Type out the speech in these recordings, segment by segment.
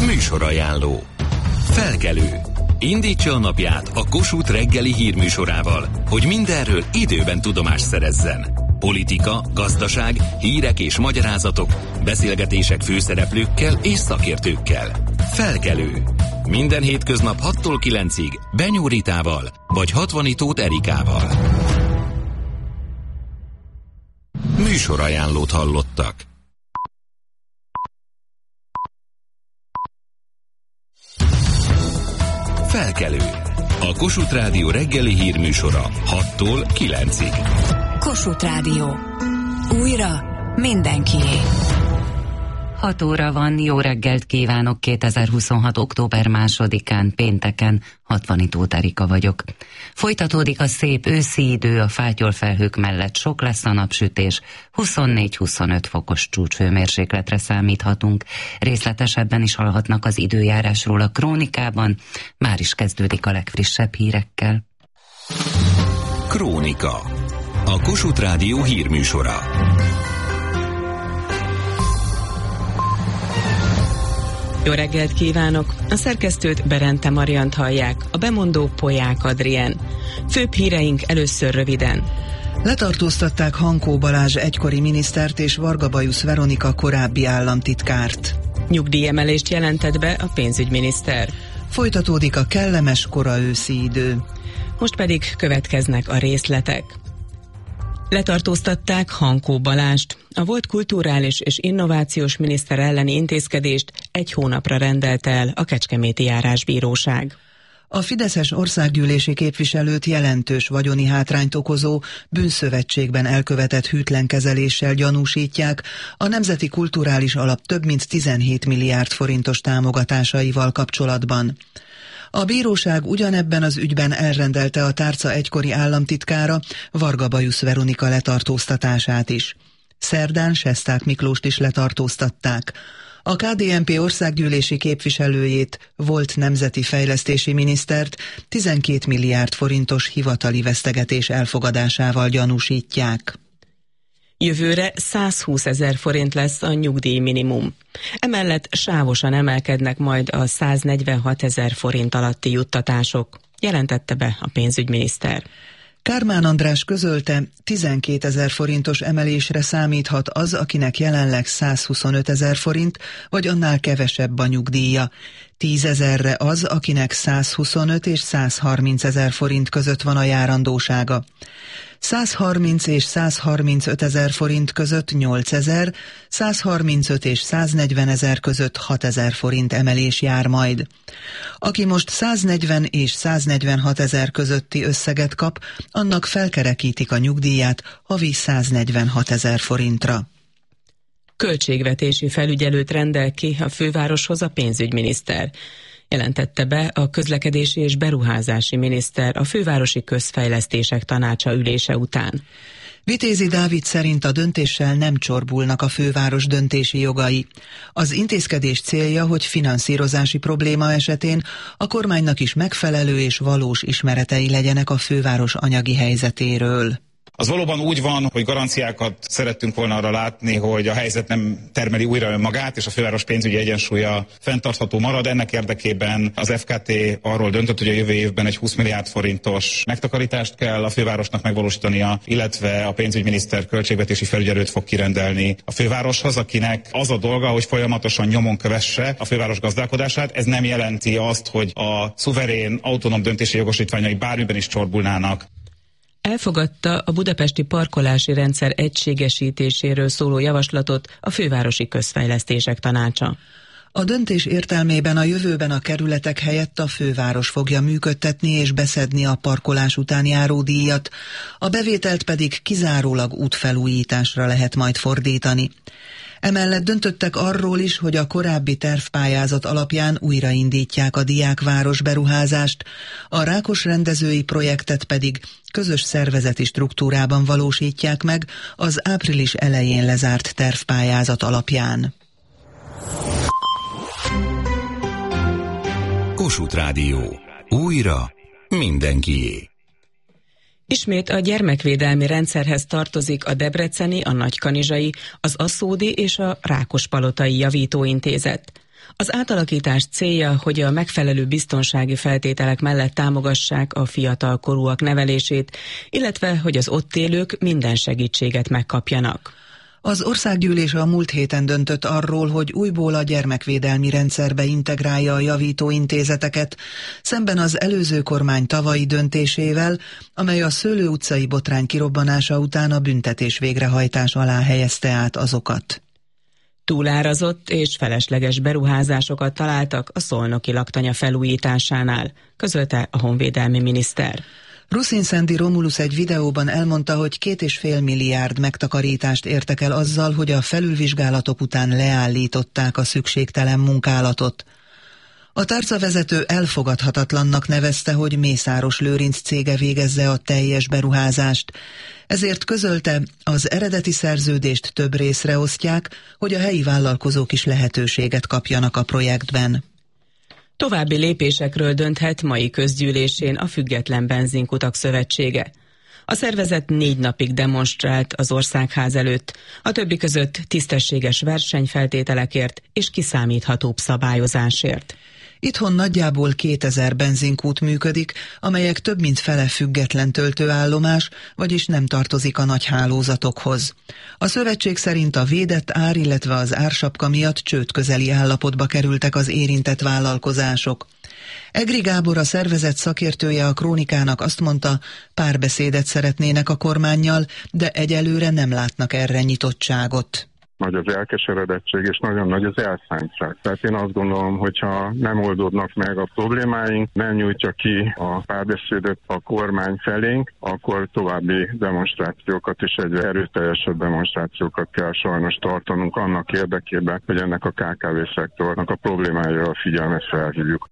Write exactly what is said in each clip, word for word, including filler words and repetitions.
Műsorajánló. Felkelő. Indítsa a napját a Kossuth reggeli hírműsorával, hogy mindenről időben tudomást szerezzen. Politika, gazdaság, hírek és magyarázatok, beszélgetések főszereplőkkel és szakértőkkel. Felkelő. Minden hétköznap hattól kilencig Benyó Ritával vagy Hatvani Tóth Erikával. Műsorajánlót hallottak. Felkelő. A Kossuth Rádió reggeli hírműsora hattól kilencig. Kossuth Rádió. Újra mindenkié. hat óra van, jó reggelt kívánok, kétezer-huszonhat. október másodikán, pénteken, Hatvani Tóth Erika vagyok. Folytatódik a szép őszi idő, a fátyolfelhők mellett sok lesz a napsütés, huszonnégy-huszonöt fokos csúcshőmérsékletre számíthatunk. Részletesebben is hallhatnak az időjárásról a krónikában, már is kezdődik a legfrissebb hírekkel. Krónika. A Kossuth Rádió hírműsora. Jó reggelt kívánok! A szerkesztőt, Berente Mariant hallják, a bemondó Polyák Adrien. Főbb híreink először röviden. Letartóztatták Hankó Balázs egykori minisztert és Varga Bajusz Veronika korábbi államtitkárt. Nyugdíjemelést jelentett be a pénzügyminiszter. Folytatódik a kellemes kora őszi idő. Most pedig következnek a részletek. Letartóztatták Hankó Balázst. A volt kulturális és innovációs miniszter elleni intézkedést egy hónapra rendelt el a Kecskeméti Járásbíróság. A fideszes országgyűlési képviselőt jelentős vagyoni hátrányt okozó bűnszövetségben elkövetett hűtlen kezeléssel gyanúsítják a Nemzeti Kulturális Alap több mint tizenhét milliárd forintos támogatásaival kapcsolatban. A bíróság ugyanebben az ügyben elrendelte a tárca egykori államtitkára, Varga Bajusz Veronika letartóztatását is. Szerdán Sesták Miklóst is letartóztatták. A ká dé en pé országgyűlési képviselőjét, volt nemzeti fejlesztési minisztert tizenkét milliárd forintos hivatali vesztegetés elfogadásával gyanúsítják. Jövőre százhúszezer forint lesz a nyugdíj minimum. Emellett sávosan emelkednek majd a száznegyvenhatezer forint alatti juttatások, jelentette be a pénzügyminiszter. Kármán András közölte, tizenkétezer forintos emelésre számíthat az, akinek jelenleg százhuszonötezer forint, vagy annál kevesebb a nyugdíja. tízezerre az, akinek százhuszonöt és százharmincezer forint között van a járandósága. százharminc és százharmincöt ezer forint között nyolcezer, százharmincöt és száznegyven ezer között hatezer forint emelés jár majd. Aki most száznegyven és száznegyvenhat ezer közötti összeget kap, annak felkerekítik a nyugdíját havi száznegyvenhat ezer forintra. Költségvetési felügyelőt rendel ki a fővároshoz a pénzügyminiszter. Jelentette be a közlekedési és beruházási miniszter a fővárosi közfejlesztések tanácsa ülése után. Vitézi Dávid szerint a döntéssel nem csorbulnak a főváros döntési jogai. Az intézkedés célja, hogy finanszírozási probléma esetén a kormánynak is megfelelő és valós ismeretei legyenek a főváros anyagi helyzetéről. Az valóban úgy van, hogy garanciákat szerettünk volna arra látni, hogy a helyzet nem termeli újra önmagát, és a főváros pénzügyi egyensúlya fenntartható marad. Ennek érdekében az ef ká té arról döntött, hogy a jövő évben egy húsz milliárd forintos megtakarítást kell a fővárosnak megvalósítania, illetve a pénzügyminiszter költségvetési felügyelőt fog kirendelni a fővároshoz, akinek az a dolga, hogy folyamatosan nyomon kövesse a főváros gazdálkodását. Ez nem jelenti azt, hogy a szuverén, autonóm döntési jogosítványai bármiben is csorbulnának. Elfogadta a budapesti parkolási rendszer egységesítéséről szóló javaslatot a fővárosi közfejlesztések tanácsa. A döntés értelmében a jövőben a kerületek helyett a főváros fogja működtetni és beszedni a parkolás után járó díjat, a bevételt pedig kizárólag útfelújításra lehet majd fordítani. Emellett döntöttek arról is, hogy a korábbi tervpályázat alapján újraindítják a Diákváros beruházást, a Rákos rendezői projektet pedig közös szervezeti struktúrában valósítják meg az április elején lezárt tervpályázat alapján. Kossuth Rádió. Újra mindenkié. Ismét a gyermekvédelmi rendszerhez tartozik a debreceni, a nagykanizsai, az aszódi és a rákospalotai javítóintézet. Az átalakítás célja, hogy a megfelelő biztonsági feltételek mellett támogassák a fiatal korúak nevelését, illetve hogy az ott élők minden segítséget megkapjanak. Az országgyűlés a múlt héten döntött arról, hogy újból a gyermekvédelmi rendszerbe integrálja a javító intézeteket, szemben az előző kormány tavalyi döntésével, amely a Szőlő utcai botrány kirobbanása után a büntetés végrehajtás alá helyezte át azokat. Túlárazott és felesleges beruházásokat találtak a szolnoki laktanya felújításánál, közölte a honvédelmi miniszter. Ruszin-Szendi Romulus egy videóban elmondta, hogy két és fél milliárd megtakarítást értek el azzal, hogy a felülvizsgálatok után leállították a szükségtelen munkálatot. A tárcavezető elfogadhatatlannak nevezte, hogy Mészáros Lőrinc cége végezze a teljes beruházást. Ezért közölte, az eredeti szerződést több részre osztják, hogy a helyi vállalkozók is lehetőséget kapjanak a projektben. További lépésekről dönthet mai közgyűlésén a Független Benzinkutak Szövetsége. A szervezet négy napig demonstrált az Országház előtt, a többi között tisztességes versenyfeltételekért és kiszámíthatóbb szabályozásért. Itthon nagyjából kétezer benzinkút működik, amelyek több mint fele független töltőállomás, vagyis nem tartozik a nagy hálózatokhoz. A szövetség szerint a védett ár, illetve az ársapka miatt csődközeli állapotba kerültek az érintett vállalkozások. Egri Gábor, a szervezet szakértője a Krónikának azt mondta, párbeszédet szeretnének a kormánnyal, de egyelőre nem látnak erre nyitottságot. Nagy az elkeseredettség, és nagyon nagy az elszántság. Tehát én azt gondolom, hogyha nem oldódnak meg a problémáink, nem nyújtja ki a párbeszédet a kormány felénk, akkor további demonstrációkat és egyre erőteljesebb demonstrációkat kell sajnos tartanunk annak érdekében, hogy ennek a ká ká vé szektornak a problémájára a figyelmet felhívjuk.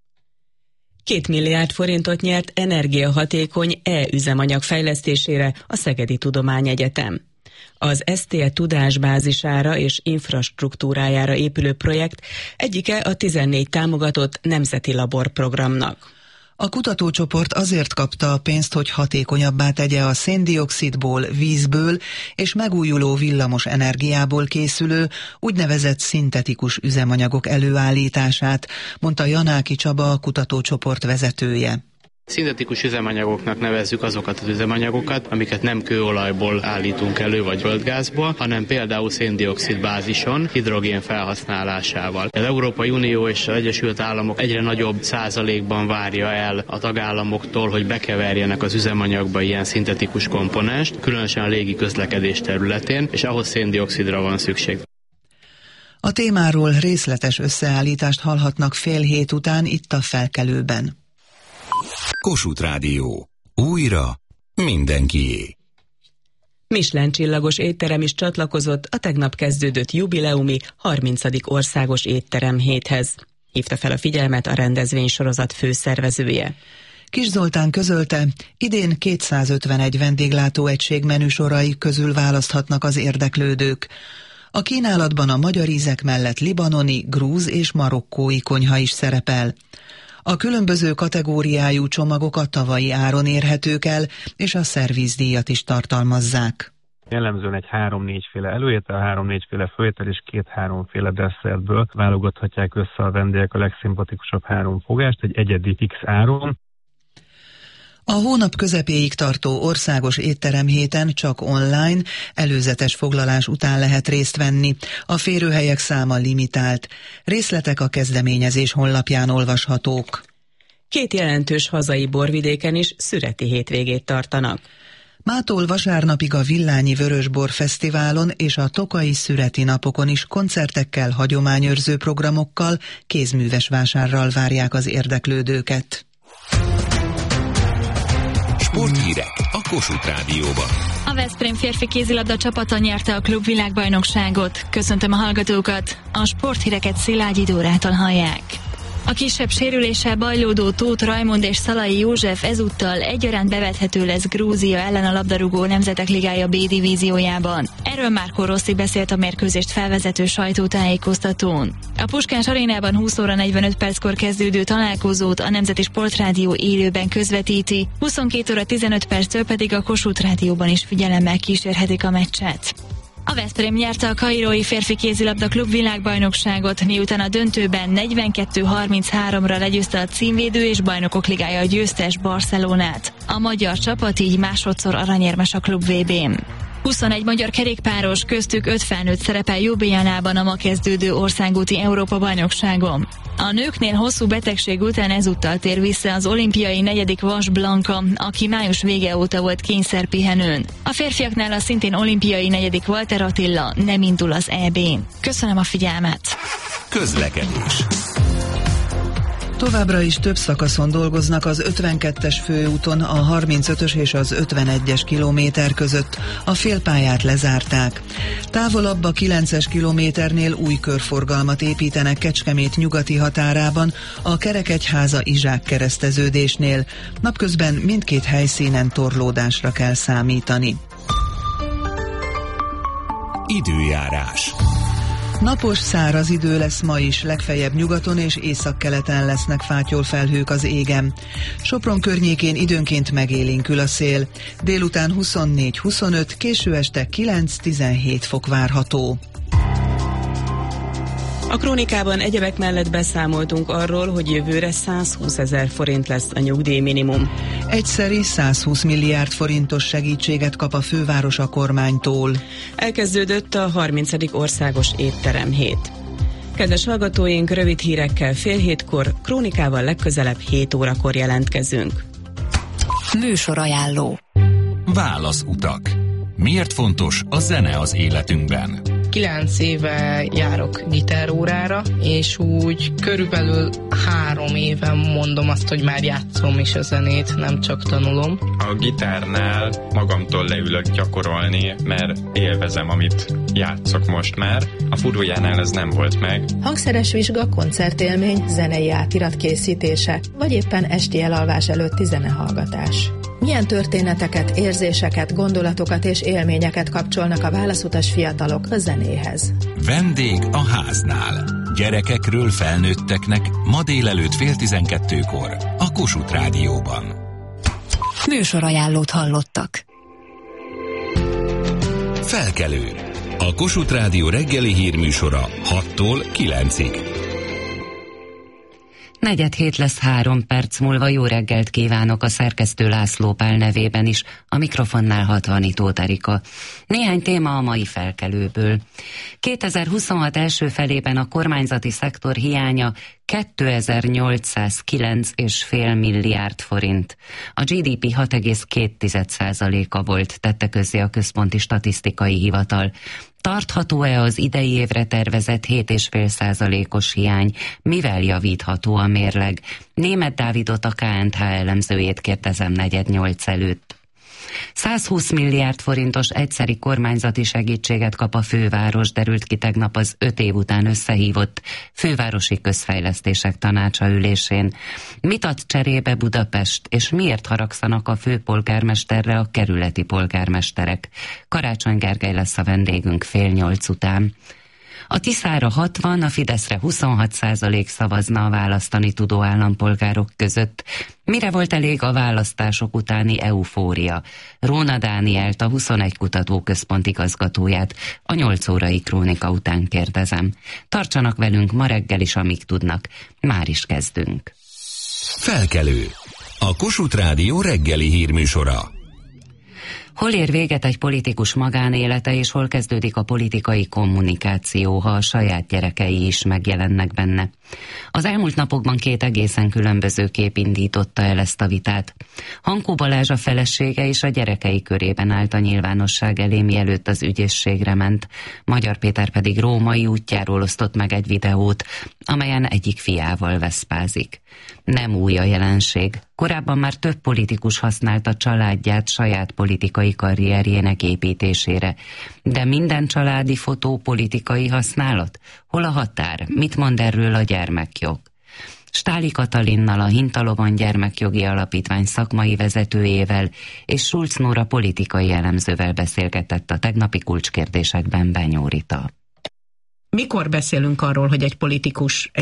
Két milliárd forintot nyert energiahatékony e-üzemanyag fejlesztésére a Szegedi Tudományegyetem. Az es té e tudásbázisára és infrastruktúrájára épülő projekt egyike a tizennégy támogatott nemzeti laborprogramnak. A kutatócsoport azért kapta a pénzt, hogy hatékonyabbá tegye a széndioxidból, vízből és megújuló villamos energiából készülő úgynevezett szintetikus üzemanyagok előállítását, mondta Janáki Csaba, a kutatócsoport vezetője. Szintetikus üzemanyagoknak nevezzük azokat az üzemanyagokat, amiket nem kőolajból állítunk elő, vagy földgázból, hanem például széndioxid bázison, hidrogén felhasználásával. Az Európai Unió és az Egyesült Államok egyre nagyobb százalékban várja el a tagállamoktól, hogy bekeverjenek az üzemanyagba ilyen szintetikus komponenst, különösen a légi közlekedés területén, és ahhoz széndioxidra van szükség. A témáról részletes összeállítást hallhatnak fél hét után itt a Felkelőben. Kossuth Rádió. Újra mindenkié. Michelin csillagos étterem is csatlakozott a tegnap kezdődött jubileumi harmincadik országos étterem héthez. Hívta fel a figyelmet a rendezvénysorozat főszervezője. Kis Zoltán közölte, idén kétszázötvenegy vendéglátóegység menüsorai közül választhatnak az érdeklődők. A kínálatban a magyar ízek mellett libanoni, grúz és marokkói konyha is szerepel. A különböző kategóriájú csomagok a tavalyi áron érhetők el, és a szervizdíjat is tartalmazzák. Jellemzően egy három-négyféle előétel, három-négyféle főétel és két-háromféle desszertből válogathatják össze a vendégek a legszimpatikusabb három fogást egy egyedi X áron. A hónap közepéig tartó országos étterem héten csak online, előzetes foglalás után lehet részt venni. A férőhelyek száma limitált. Részletek a kezdeményezés honlapján olvashatók. Két jelentős hazai borvidéken is szüreti hétvégét tartanak. Mától vasárnapig a Villányi Vörösbor Fesztiválon és a Tokai Szüreti Napokon is koncertekkel, hagyományőrző programokkal, kézműves vásárral várják az érdeklődőket. Sporthírek a Kossuth Rádióban. A Veszprém férfi kézilabda csapata nyerte a klubvilágbajnokságot. Köszöntöm a hallgatókat! A sporthíreket Szilágyi Dórától hallják. A kisebb sérüléssel bajlódó Tóth Rajmond és Szalai József ezúttal egyaránt bevethető lesz Grúzia ellen a labdarúgó Nemzetek Ligája B divíziójában. Erről Márkó Rossi beszélt a mérkőzést felvezető sajtótájékoztatón. A Puskás arénában húsz óra negyvenöt perckor kezdődő találkozót a Nemzeti Sportrádió élőben közvetíti, huszonkét óra tizenöt perctől pedig a Kossuth Rádióban is figyelemmel kísérhetik a meccset. A Veszprém nyerte a kairói férfi kézilabda klub világbajnokságot, miután a döntőben negyvenkettő harminchárom-ra legyőzte a címvédő és Bajnokok Ligája győztes Barcelonát. A magyar csapat így másodszor aranyérmes a klub vé bén. huszonegy magyar kerékpáros, köztük öt felnőtt szerepel Jubileánában a ma kezdődő országúti Európa-bajnokságon. A nőknél hosszú betegség után ezúttal tér vissza az olimpiai negyedik Vas Blanka, aki május vége óta volt kényszerpihenőn. A férfiaknál a szintén olimpiai negyedik Walter Attila nem indul az é bén. Köszönöm a figyelmet! Közlekedés. Továbbra is több szakaszon dolgoznak az ötvenkettes főúton, a harmincötös és az ötvenegyes kilométer között. A félpályát lezárták. Távolabb a kilences kilométernél új körforgalmat építenek Kecskemét nyugati határában, a Kerekegyháza-Izsák kereszteződésnél. Napközben mindkét helyszínen torlódásra kell számítani. Időjárás. Napos, száraz idő lesz ma is, legfeljebb nyugaton és északkeleten lesznek fátyolfelhők az égen. Sopron környékén időnként megélénkül a szél. Délután huszonnégy huszonöt, késő este kilenc-tizenhét fok várható. A krónikában egyebek mellett beszámoltunk arról, hogy jövőre százhúszezer forint lesz a nyugdíjminimum. Egyszeri százhúsz milliárd forintos segítséget kap a főváros a kormánytól. Elkezdődött a harmincadik országos étteremhét. Kedves hallgatóink, rövid hírekkel fél hétkor, krónikával legközelebb hét órakor jelentkezünk. Műsorajánló. Válaszutak. Miért fontos a zene az életünkben? Kilenc éve járok gitárórára, és úgy körülbelül három éve mondom azt, hogy már játszom is a zenét, nem csak tanulom. A gitárnál magamtól leülök gyakorolni, mert élvezem, amit játszok most már. A furujánál ez nem volt meg. Hangszeres vizsga, koncertélmény, zenei átirat készítése, vagy éppen esti elalvás előtti zenehallgatás. Milyen történeteket, érzéseket, gondolatokat és élményeket kapcsolnak a válaszutas fiatalok a zenéhez? Vendég a háznál. Gyerekekről felnőtteknek ma délelőtt fél tizenkettőkor a Kossuth Rádióban. Műsorajánlót hallottak. Felkelő. A Kossuth Rádió reggeli hírműsora hattól kilencig. Negyed hét lesz három perc múlva. Jó reggelt kívánok a szerkesztő László Pál nevében is, a mikrofonnál Hatvanitó Erika. Néhány téma a mai felkelőből. kétezer-huszonhat első felében a kormányzati szektor hiánya kétezer-nyolcszázkilenc egész öt milliárd forint. A gé dé pé hat egész két százaléka volt, tette közzé a Központi Statisztikai Hivatal. Tartható-e az idei évre tervezett hét egész öt százalékos hiány? Mivel javítható a mérleg? Németh Dávidot, a ká en há elemzőjét kérdezem negyed nyolc előtt. százhúsz milliárd forintos egyszeri kormányzati segítséget kap a főváros, derült ki tegnap az öt év után összehívott Fővárosi Közfejlesztések Tanácsa ülésén. Mit ad cserébe Budapest, és miért haragszanak a főpolgármesterre a kerületi polgármesterek? Karácsony Gergely lesz a vendégünk fél nyolc után. A Tiszára hatvan, a Fideszre huszonhat százalék szavazna a választani tudó állampolgárok között. Mire volt elég a választások utáni eufória? Róna Dánielt, a huszonegy kutatóközpont igazgatóját a nyolc órai krónika után kérdezem. Tartsanak velünk ma reggel is, amíg tudnak. Már is kezdünk. Felkelő. A Kossuth Rádió reggeli hírműsora. Hol ér véget egy politikus magánélete, és hol kezdődik a politikai kommunikáció, ha a saját gyerekei is megjelennek benne? Az elmúlt napokban két egészen különböző kép indította el ezt a vitát. Hankó Balázs, a felesége és a gyerekei körében állt a nyilvánosság elé, mielőtt az ügyészségre ment. Magyar Péter pedig római útjáról osztott meg egy videót, amelyen egyik fiával veszpázik. Nem új a jelenség. Korábban már több politikus használta családját saját politikai karrierjének építésére. De minden családi fotó politikai használat? Hol a határ? Mit mond erről a gyermekjog? Stáli Katalinnal, a Hintalovon Gyermekjogi Alapítvány szakmai vezetőjével és Schulz Nóra politikai elemzővel beszélgetett a tegnapi kulcskérdésekben Benyó Rita. Mikor beszélünk arról, hogy egy politikus